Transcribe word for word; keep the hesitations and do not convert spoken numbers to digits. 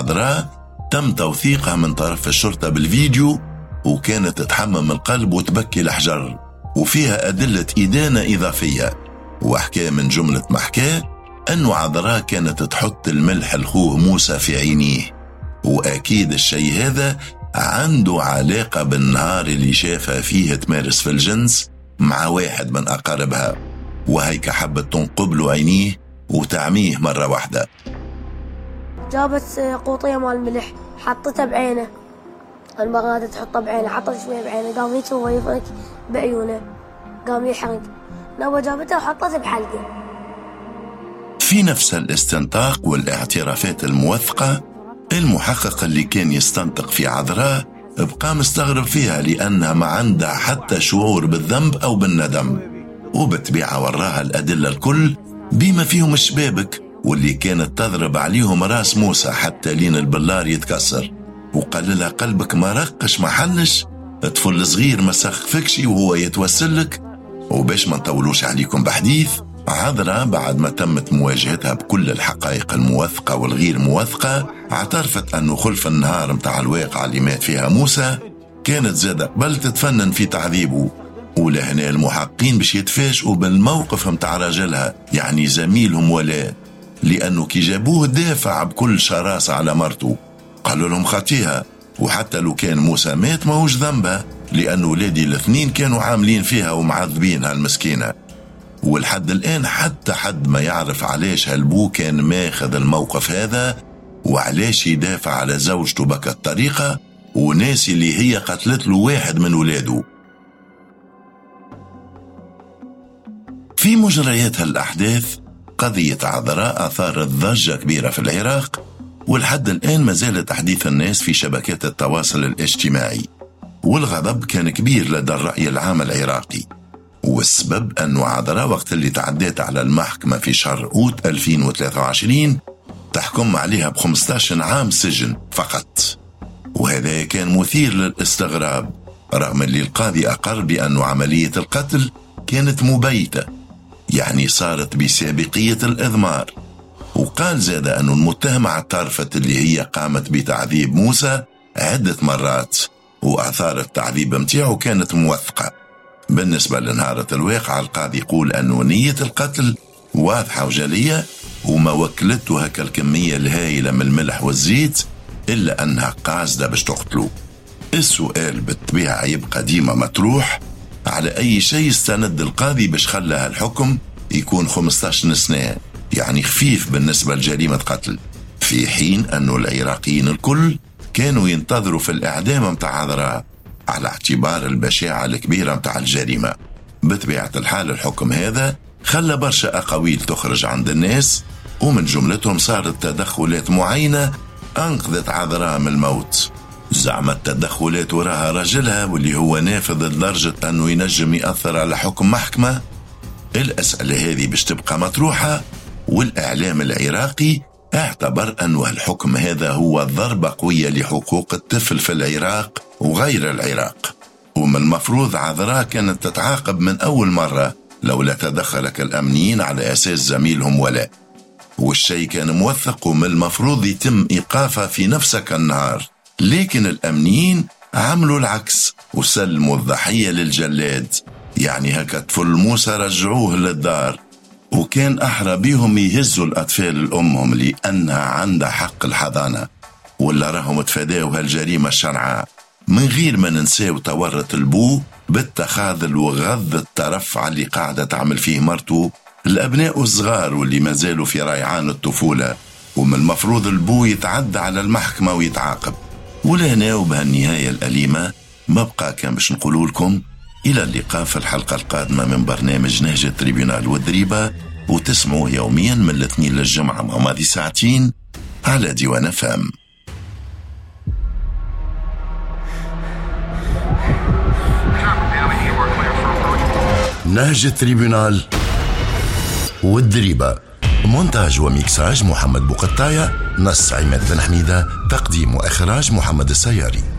عذراء تم توثيقها من طرف الشرطة بالفيديو، وكانت تحمم القلب وتبكي الحجر، وفيها أدلة إدانة إضافية. وحكى من جملة ما حكاه أنه عذراء كانت تحط الملح لخوه موسى في عينيه، وأكيد الشيء هذا عنده علاقة بالنهار اللي شافها فيه تمارس في الجنس مع واحد من أقاربها، وهيك حبت تنقب له عينيه وتعميه مرة واحدة. جابت قوطية مال ملح حطتها بعينه، لما غادت تحطها بعينه حطت شوية بعينه، قام يتوه يفرك بعيونه، قام يحرق، لما جابتها وحطتها بحلقه. في نفس الاستنطاق والاعترافات الموثقة، المحقق اللي كان يستنطق في عذراء بقى مستغرب فيها، لأنها ما عندها حتى شعور بالذنب أو بالندم، وبتبيعها وراها الأدلة الكل بما فيهم الشبابك واللي كانت تضرب عليهم راس موسى حتى لين البلار يتكسر، وقال لها قلبك ما رقش ما حلش، طفل صغير ما سخفكش وهو يتوسلك. وباش ما نطولوش عليكم بحديث، عذراء بعد ما تمت مواجهتها بكل الحقائق الموثقة والغير موثقة، اعترفت أنه خلف النهار متاع الواقعة اللي مات فيها موسى كانت زادة قبل تتفنن في تعذيبه. ولهنا المحققين باش يتفاجئوا بالموقف متاع راجلها، يعني زميلهم ولا، لأنه كي جابوه دافع بكل شراسة على مرته، قالوا لهم خطيها، وحتى لو كان موسى مات ما هوش ذنبها، لأنه ولادي الاثنين كانوا عاملين فيها ومعذبينها المسكينة. والحد الآن حتى حد ما يعرف علاش هالبو كان ماخذ الموقف هذا، وعلاش يدافع على زوجته بك الطريقة وناسي اللي هي قتلت له واحد من ولاده. في مجريات هالأحداث قضية عذراء أثارت ضجة كبيرة في العراق، والحد الآن ما زالت تحديث الناس في شبكات التواصل الاجتماعي، والغضب كان كبير لدى الرأي العام العراقي. والسبب أنه عذراء وقت اللي تعديت على المحكمة في شهر أوت ألفين وثلاثة وعشرين تحكم عليها بخمسة عشر عام سجن فقط، وهذا كان مثير للاستغراب، رغم اللي القاضي أقر بأنه عملية القتل كانت مبيتة، يعني صارت بسابقية الإضمار. وقال زاد أنه المتهمة اعترفت اللي هي قامت بتعذيب موسى عدة مرات، وآثار التعذيب متاعه كانت موثقة. بالنسبة لنهارة الواقع، القاضي يقول أنه نية القتل واضحة وجلية، وما وكلته هكا الكمية الهائلة من الملح والزيت إلا أنها قاصدة باش تقتلوا. السؤال بالطبيعة يبقى ديما مطروح، على أي شيء استند القاضي باش خلى الحكم يكون خمسة عشر سنة، يعني خفيف بالنسبة لجريمة قتل، في حين أنه العراقيين الكل كانوا ينتظروا في الإعدام متاع عذراء على اعتبار البشاعة الكبيرة متاع الجريمة. بطبيعة الحال الحكم هذا خلى برشا أقاويل تخرج عند الناس، ومن جملتهم صارت تدخلات معينة أنقذت عذراء من الموت. زعم التدخلات وراها رجلها واللي هو نافذ لدرجة أنه ينجم يأثر على حكم محكمة. الأسئلة هذه باش تبقى مطروحة، والإعلام العراقي اعتبر أنه الحكم هذا هو ضربة قوية لحقوق الطفل في العراق وغير العراق، ومن المفروض عذراء كانت تتعاقب من أول مرة لولا تدخلك الأمنيين على أساس زميلهم ولا، والشيء كان موثق ومن المفروض يتم إيقافها في نفسك النهار، لكن الأمنيين عملوا العكس وسلموا الضحية للجلاد، يعني هكا طفل موسى رجعوه للدار، وكان أحرى بيهم يهزوا الأطفال لأمهم لأنها عندها حق الحضانة، ولا راهم تفاداوا هالجريمة الشنعاء من غير ما ننساو تورط البو بالتخاذل وغض الطرف على اللي قاعدة تعمل فيه مرته الأبناء الصغار واللي ما زالوا في ريعان الطفولة، ومن المفروض البو يتعدى على المحكمة ويتعاقب. ولهنا وبهالنهاية الأليمة ما بقى كان باش نقول لكم إلى اللقاء في الحلقة القادمة من برنامج نهج التريبيونال والدريبة، وتسمعوه يوميا من الاثنين للجمعة مع ماضي ساعتين على ديوان فام. نهج التريبيونال والدريبة، مونتاج وميكساج محمد بوقطاية، نص عماد بن حميدة، تقديم وإخراج محمد السياري.